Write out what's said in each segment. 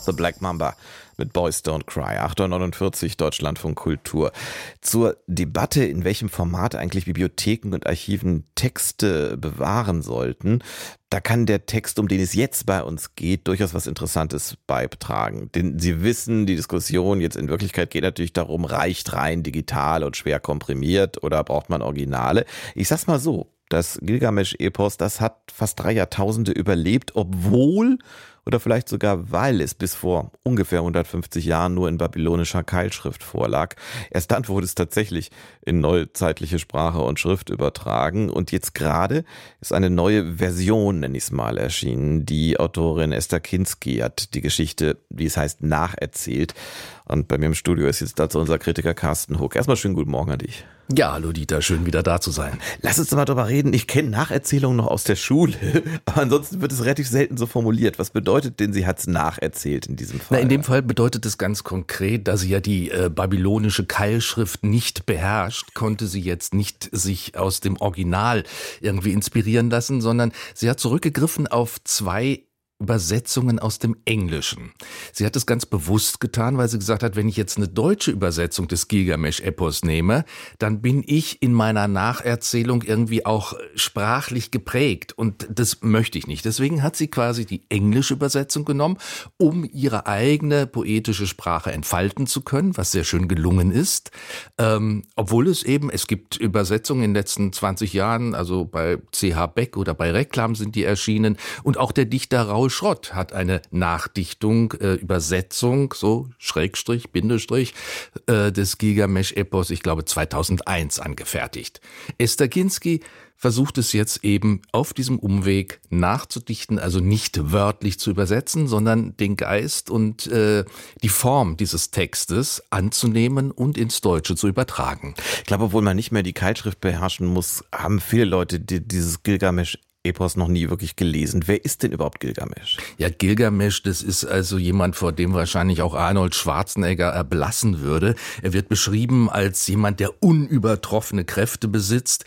The Black Mamba mit Boys Don't Cry, 8.49 Uhr, Deutschlandfunk Kultur. Zur Debatte, in welchem Format eigentlich Bibliotheken und Archiven Texte bewahren sollten, da kann der Text, um den es jetzt bei uns geht, durchaus was Interessantes beitragen. Denn Sie wissen, die Diskussion jetzt in Wirklichkeit geht natürlich darum, reicht rein digital und schwer komprimiert oder braucht man Originale? Ich sag's mal so, das Gilgamesch-Epos, das hat fast 3 Jahrtausende überlebt, obwohl oder vielleicht sogar weil es bis vor ungefähr 150 Jahren nur in babylonischer Keilschrift vorlag. Erst dann wurde es tatsächlich in neuzeitliche Sprache und Schrift übertragen und jetzt gerade ist eine neue Version, nenne ich es mal, erschienen. Die Autorin Esther Kinsky hat die Geschichte, wie es heißt, nacherzählt. Und bei mir im Studio ist jetzt dazu unser Kritiker Carsten Huck. Erstmal schönen guten Morgen an dich. Ja, hallo Dieter, schön wieder da zu sein. Lass uns mal drüber reden. Ich kenne Nacherzählungen noch aus der Schule, aber ansonsten wird es relativ selten so formuliert. Was bedeutet denn, sie hat es nacherzählt in diesem Fall? In dem Fall bedeutet es ganz konkret, dass sie ja die babylonische Keilschrift nicht beherrscht, konnte sie jetzt nicht sich aus dem Original irgendwie inspirieren lassen, sondern sie hat zurückgegriffen auf 2 Übersetzungen aus dem Englischen. Sie hat es ganz bewusst getan, weil sie gesagt hat, wenn ich jetzt eine deutsche Übersetzung des Gilgamesch-Epos nehme, dann bin ich in meiner Nacherzählung irgendwie auch sprachlich geprägt und das möchte ich nicht. Deswegen hat sie quasi die englische Übersetzung genommen, um ihre eigene poetische Sprache entfalten zu können, was sehr schön gelungen ist. Obwohl es gibt Übersetzungen in den letzten 20 Jahren, also bei C.H. Beck oder bei Reklam sind die erschienen und auch der Dichter Raul Schrott hat eine Nachdichtung, Übersetzung, so Schrägstrich, Bindestrich, des Gilgamesch-Epos, ich glaube 2001 angefertigt. Esther Kinsky versucht es jetzt eben auf diesem Umweg nachzudichten, also nicht wörtlich zu übersetzen, sondern den Geist und die Form dieses Textes anzunehmen und ins Deutsche zu übertragen. Ich glaube, obwohl man nicht mehr die Keilschrift beherrschen muss, haben viele Leute dieses Gilgamesch-Epos noch nie wirklich gelesen. Wer ist denn überhaupt Gilgamesch? Ja, Gilgamesch, das ist also jemand, vor dem wahrscheinlich auch Arnold Schwarzenegger erblassen würde. Er wird beschrieben als jemand, der unübertroffene Kräfte besitzt.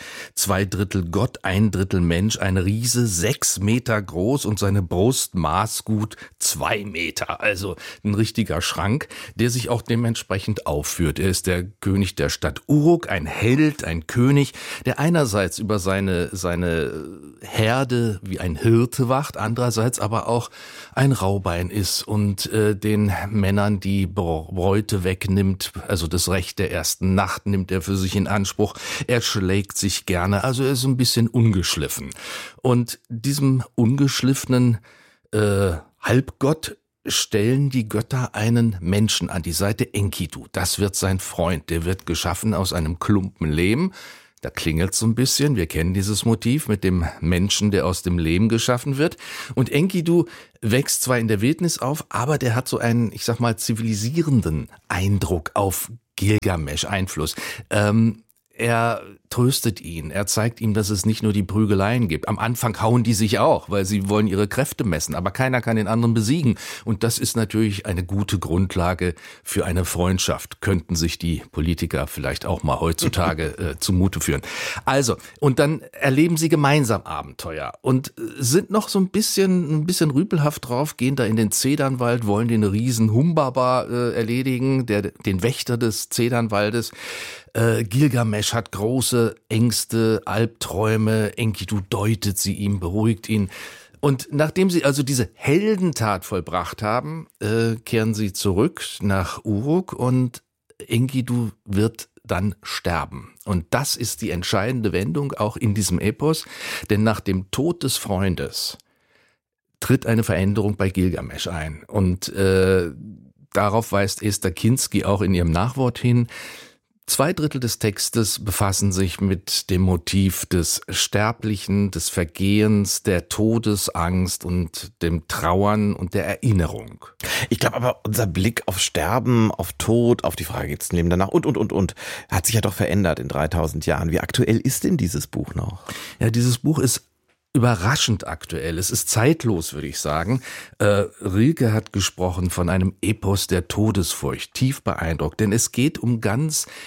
2/3 Gott, 1/3 Mensch, ein Riese, 6 Meter groß und seine Brust maß gut 2 Meter. Also ein richtiger Schrank, der sich auch dementsprechend aufführt. Er ist der König der Stadt Uruk, ein Held, ein König, der einerseits über seine Herde wie ein Hirte wacht, andererseits aber auch ein Raubein ist und den Männern die Beute wegnimmt, also das Recht der ersten Nacht nimmt er für sich in Anspruch. Er schlägt sich gerne, also er ist ein bisschen ungeschliffen. Und diesem ungeschliffenen Halbgott stellen die Götter einen Menschen an die Seite, Enkidu. Das wird sein Freund, der wird geschaffen aus einem Klumpen Lehm. Da klingelt's so ein bisschen, wir kennen dieses Motiv mit dem Menschen, der aus dem Lehm geschaffen wird. Und Enkidu wächst zwar in der Wildnis auf, aber der hat so einen, ich sag mal, zivilisierenden Eindruck auf Gilgamesch, Einfluss. Er tröstet ihn, er zeigt ihm, dass es nicht nur die Prügeleien gibt. Am Anfang hauen die sich auch, weil sie wollen ihre Kräfte messen, aber keiner kann den anderen besiegen. Und das ist natürlich eine gute Grundlage für eine Freundschaft, könnten sich die Politiker vielleicht auch mal heutzutage zumute führen. Also, und dann erleben sie gemeinsam Abenteuer und sind noch so ein bisschen rüpelhaft drauf, gehen da in den Zedernwald, wollen den riesen Humbaba erledigen, den Wächter des Zedernwaldes. Gilgamesch hat große Ängste, Albträume, Enkidu deutet sie ihm, beruhigt ihn. Und nachdem sie also diese Heldentat vollbracht haben, kehren sie zurück nach Uruk und Enkidu wird dann sterben. Und das ist die entscheidende Wendung auch in diesem Epos, denn nach dem Tod des Freundes tritt eine Veränderung bei Gilgamesch ein. Und darauf weist Esther Kinsky auch in ihrem Nachwort hin. 2/3 des Textes befassen sich mit dem Motiv des Sterblichen, des Vergehens, der Todesangst und dem Trauern und der Erinnerung. Ich glaube aber, unser Blick auf Sterben, auf Tod, auf die Frage, geht's ein Leben danach und, hat sich ja doch verändert in 3000 Jahren. Wie aktuell ist denn dieses Buch noch? Ja, dieses Buch ist überraschend aktuell. Es ist zeitlos, würde ich sagen. Rilke hat gesprochen von einem Epos der Todesfurcht, tief beeindruckt, denn es geht um ganz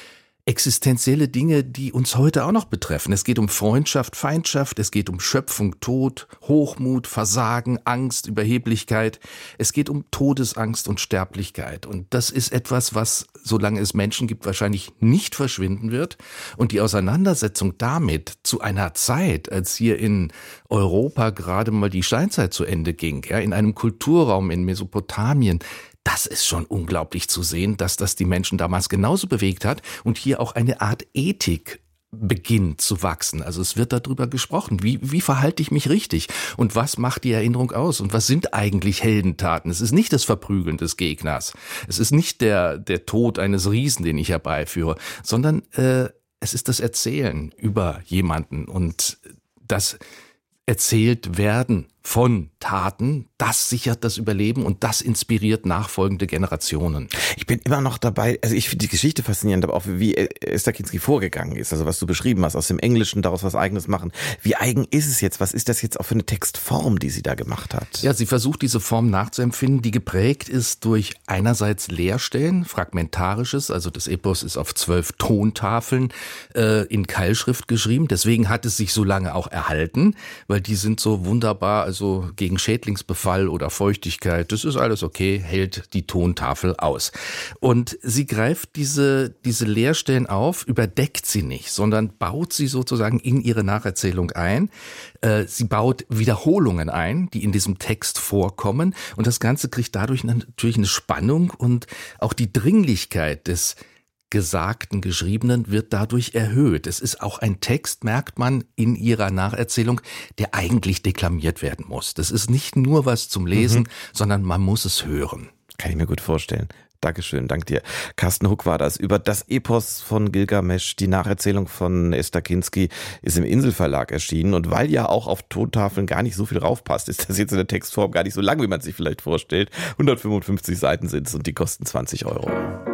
existenzielle Dinge, die uns heute auch noch betreffen. Es geht um Freundschaft, Feindschaft, es geht um Schöpfung, Tod, Hochmut, Versagen, Angst, Überheblichkeit. Es geht um Todesangst und Sterblichkeit. Und das ist etwas, was, solange es Menschen gibt, wahrscheinlich nicht verschwinden wird. Und die Auseinandersetzung damit zu einer Zeit, als hier in Europa gerade mal die Steinzeit zu Ende ging, ja, in einem Kulturraum in Mesopotamien, das ist schon unglaublich zu sehen, dass das die Menschen damals genauso bewegt hat und hier auch eine Art Ethik beginnt zu wachsen. Also es wird darüber gesprochen, wie verhalte ich mich richtig und was macht die Erinnerung aus und was sind eigentlich Heldentaten. Es ist nicht das Verprügeln des Gegners, es ist nicht der Tod eines Riesen, den ich herbeiführe, sondern es ist das Erzählen über jemanden und das erzählt werden von Taten, das sichert das Überleben und das inspiriert nachfolgende Generationen. Ich bin immer noch dabei, also ich finde die Geschichte faszinierend, aber auch wie Esther Kinsky vorgegangen ist, also was du beschrieben hast, aus dem Englischen daraus was Eigenes machen. Wie eigen ist es jetzt? Was ist das jetzt auch für eine Textform, die sie da gemacht hat? Ja, sie versucht diese Form nachzuempfinden, die geprägt ist durch einerseits Leerstellen, Fragmentarisches, also das Epos ist auf 12 Tontafeln in Keilschrift geschrieben, deswegen hat es sich so lange auch erhalten, weil die sind so wunderbar, also gegen Schädlingsbefall oder Feuchtigkeit, das ist alles okay, hält die Tontafel aus. Und sie greift diese Leerstellen auf, überdeckt sie nicht, sondern baut sie sozusagen in ihre Nacherzählung ein. Sie baut Wiederholungen ein, die in diesem Text vorkommen. Und das Ganze kriegt dadurch natürlich eine Spannung und auch die Dringlichkeit des Gesagten, Geschriebenen wird dadurch erhöht. Es ist auch ein Text, merkt man in ihrer Nacherzählung, der eigentlich deklamiert werden muss. Das ist nicht nur was zum Lesen, sondern man muss es hören. Kann ich mir gut vorstellen. Dankeschön, dank dir. Carsten Huck war das. Über das Epos von Gilgamesch, die Nacherzählung von Esther Kinsky, ist im Inselverlag erschienen. Und weil ja auch auf Tontafeln gar nicht so viel raufpasst, ist das jetzt in der Textform gar nicht so lang, wie man sich vielleicht vorstellt. 155 Seiten sind es und die kosten 20 €.